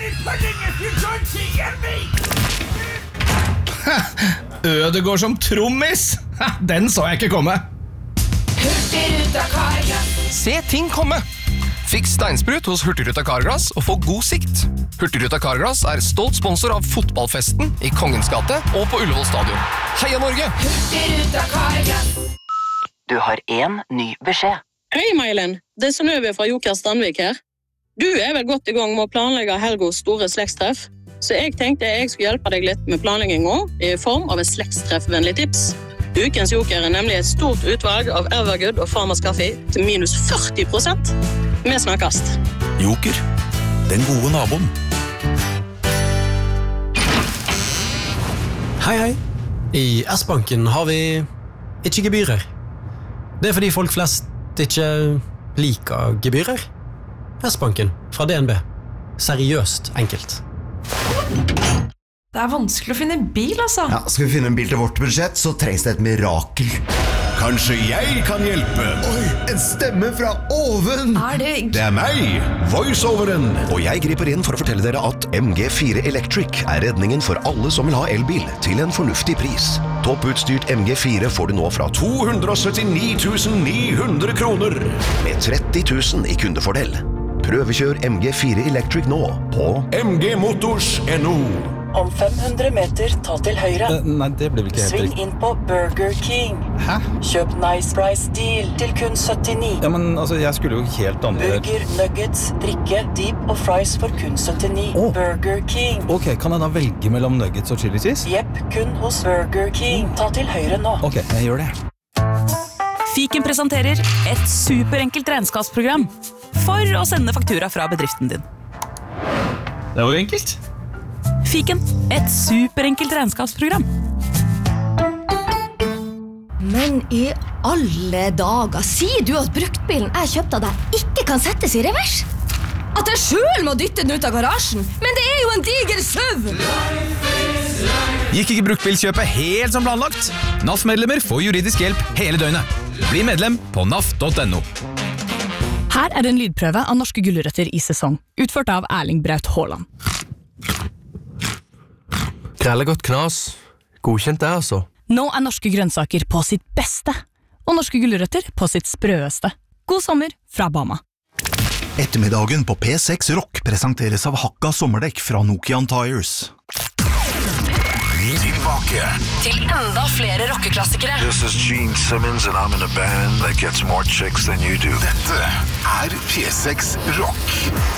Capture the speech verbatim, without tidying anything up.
money pudding if you don't hear me! Ødegård som trommis. Den så jeg ikke komme. Hurtigruta Carglass. Se ting komme. Fiks steinsprut hos Hurtigruta Carglass og få god sikt. Hurtigruta Carglass er stolt sponsor av fotballfesten i Kongens gate og på Ullevål stadion. Heia Norge! Hurtigruta Carglass. Du har en ny beskjed. Hei, Mailen. Det er Synnøve fra Joker Standvik her. Du er vel godt i gang med å planlegge Helgos store slektstreff, så jeg tenkte jeg skulle hjelpe deg litt med planleggingen i form av et slektstreffvennlig tips. Ukens Joker er nemlig et stort utvalg av Evergood og Farmers Kaffe til minus førti prosent. Vi snakkes. Joker, den gode naboen. Hei, hei. I S-banken har vi ikke gebyrer. Det er fordi folk flest ikke liker gebyrer. S-banken fra D N B. Seriøst enkelt. Det er vanskelig å finne en bil, altså. Ja, skal vi finne en bil til vårt budsjett, så trengs det et mirakel. Kanskje jeg kan hjelpe? Oi, en stemme fra oven! Er det... Det er meg, voiceoveren. Og jeg griper inn for å fortelle dere at M G fire Electric er redningen for alle som vil ha elbil til en fornuftig pris. Topputstyrt M G fire får du nå fra to hundre syttini tusen ni hundre kroner, med tretti tusen i kundefordel. Prøvekjør M G fire Electric nå på m g motors punktum no. Om fem hundre meter, ta til høyre. Uh, nei, det blir vel ikke helt Sving riktig. inn på Burger King. Hæ? Kjøp Nice Price Deal til kun syttini. Ja, men altså, jeg skulle jo helt andre... Burger, nuggets, drikke, deep og fries for kun syttini. Oh. Burger King. Ok, kan jeg da velge mellom nuggets og chili cheese? Jepp, kun hos Burger King. Ta til høyre nå. Ok, jeg gjør det. Fiken presenterer et superenkelt regnskapsprogram for å sende faktura fra bedriften din. Det var enkelt. Fiken, et superenkelt regnskapsprogram. Men i alle dager, sier du at bruktbilen jeg kjøpte av deg ikke kan settes i revers? At jeg selv må dytte den ut av garasjen? Men det er jo en diger søv! Gikk ikke bruktbilkjøpet helt som planlagt? N A F-medlemmer får juridisk hjelp hele døgnet. Bli medlem på n a f punktum no. Her er en lydprøve av norske gulrøtter i sesong, utført av Erling Braut Haaland. Grelle godt knas. Godkjent det, altså. Nå er norske grønnsaker på sitt beste, og norske gulrøtter på sitt sprøeste. God sommer fra Bama. Ettermiddagen på P seks Rock presenteres av Hakka sommerdekk fra Nokian Tires. Tilbake. Til enda flere rockeklassikere. This is Gene Simmons and I'm in a band that gets more chicks than you do. Dette er P seks Rock.